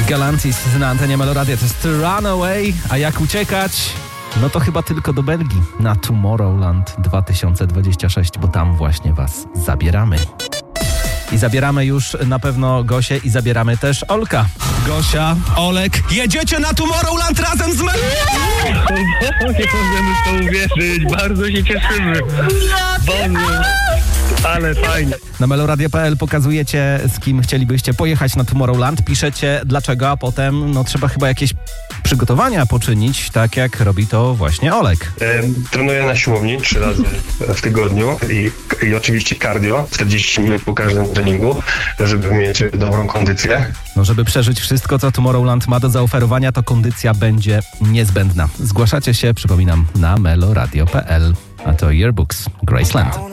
Galantis na antenie Meloradia, to jest Runaway, a jak uciekać? No to chyba tylko do Belgii, na Tomorrowland 2026, bo tam właśnie was zabieramy. I zabieramy już na pewno Gosię i zabieramy też Olka. Gosia, Olek, jedziecie na Tomorrowland razem z Meloradia! Nie możemy w to uwierzyć, bardzo się cieszymy. Boże, ale fajnie. Na meloradio.pl pokazujecie, z kim chcielibyście pojechać na Tomorrowland, piszecie dlaczego, a potem trzeba chyba jakieś przygotowania poczynić, tak jak robi to właśnie Olek. Trenuję na siłowni 3 razy w tygodniu i oczywiście cardio, 40 minut po każdym treningu, żeby mieć dobrą kondycję. No, żeby przeżyć wszystko, co Tomorrowland ma do zaoferowania, to kondycja będzie niezbędna. Zgłaszacie się, przypominam, na meloradio.pl, a to Yearbooks, Graceland.